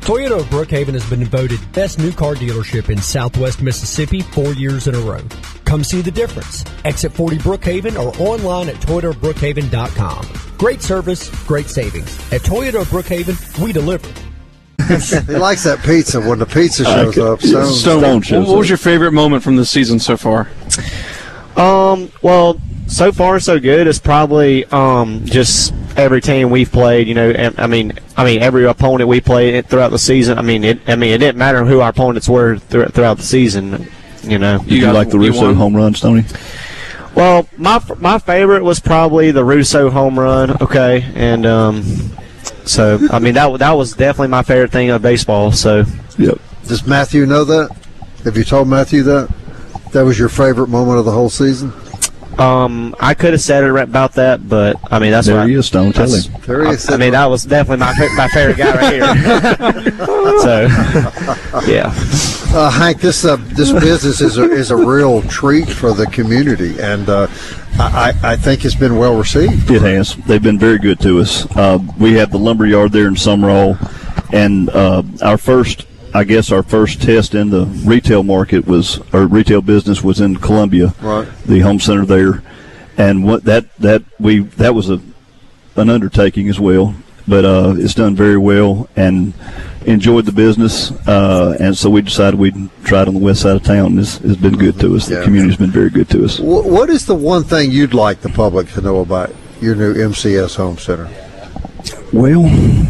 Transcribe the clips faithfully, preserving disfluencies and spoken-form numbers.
Toyota of Brookhaven has been voted best new car dealership in Southwest Mississippi four years in a row. Come see the difference. Exit forty Brookhaven or online at toyota of brookhaven dot com. Great service, great savings. At Toyota of Brookhaven, we deliver. He likes that pizza when the pizza shows uh, up. Stone, Stone shows what was up. your favorite moment from the season so far? Um, well, so far so good. It's probably um, just every team we've played. You know, I mean, I mean every opponent we played throughout the season. I mean, it. I mean, it didn't matter who our opponents were th- throughout the season. You know, You, you like the Russo home run, Stoney? Well, my my favorite was probably the Russo home run. Okay, and um, so I mean that that was definitely my favorite thing of baseball. So, yep. Does Matthew know that? Have you told Matthew that? That was your favorite moment of the whole season? Um, I could have said it right about that, but I mean that's there what he is, Stone. Tell him. There he is. I, I mean that was definitely my my favorite guy right here. So, yeah. Uh, Hank, this uh, this business is a, is a real treat for the community, and uh, I, I think it's been well received. It has. They've been very good to us. Uh, we have the lumber yard there in Summerall, and uh, our first, I guess, our first test in the retail market was, or retail business was in Columbia, right? The home center there, and what that that we that was a an undertaking as well, but uh, it's done very well and enjoyed the business, uh, and so we decided we'd try it on the west side of town. And it's, it's been good to us. The Yeah. community's been very good to us. What is the one thing you'd like the public to know about your new M C S Home Center? Well,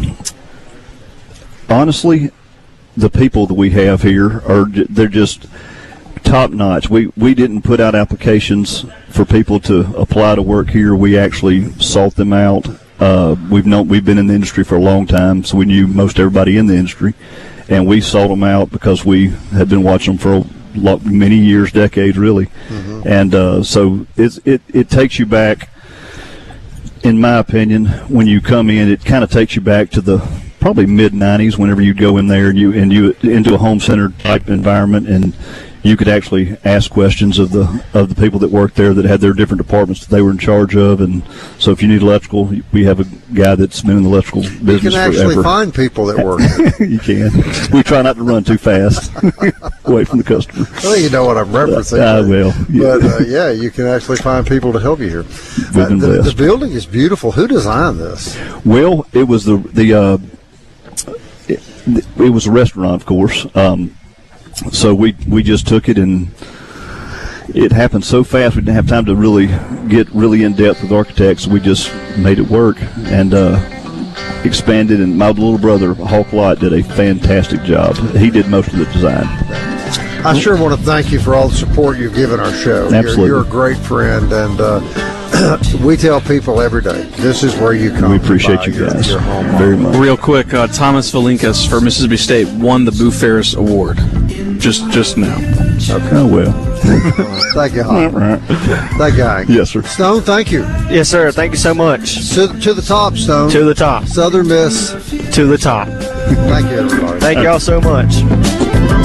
honestly, the people that we have here are they're just top notch. We we didn't put out applications for people to apply to work here. We actually sought them out. Uh, we've known we've been in the industry for a long time, so we knew most everybody in the industry, and we sought them out because we had been watching them for a lot, many years, decades, really. Mm-hmm. And uh, so it's, it it takes you back. In my opinion, when you come in, it kind of takes you back to the probably mid nineties. Whenever you go in there and you and you into a home center type environment, and you could actually ask questions of the of the people that work there that had their different departments that they were in charge of. And so, if you need electrical, we have a guy that's been in the electrical business You can actually forever. find people that work there. You can. We try not to run too fast away from the customer. I think you know what I'm referencing. I will. Yeah. But, uh, yeah, you can actually find people to help you here. We've Uh, been the, blessed. the building is beautiful. Who designed this? Well, it was the the uh, it, it was a restaurant, of course. Um, so we we just took it, and it happened so fast we didn't have time to really get really in depth with architects. We just made it work and uh, expanded. And my little brother Hawk Lott did a fantastic job. He did most of the design. I sure want to thank you for all the support you've given our show. Absolutely. You're, you're a great friend, and uh, we tell people every day, this is where you come. We appreciate by you your- guys your home. very much. Real quick, uh, Thomas Valinkas for Mississippi State won the Boo Ferris Award. Just just now. Oh, well. Thank you, Hawk. Thank you, Hank. Yes, sir. Stone, thank you. Yes, sir. Thank you so much. To, to the top, Stone. To the top. Southern Miss. To the top. Thank you, everybody. Thank y'all so much.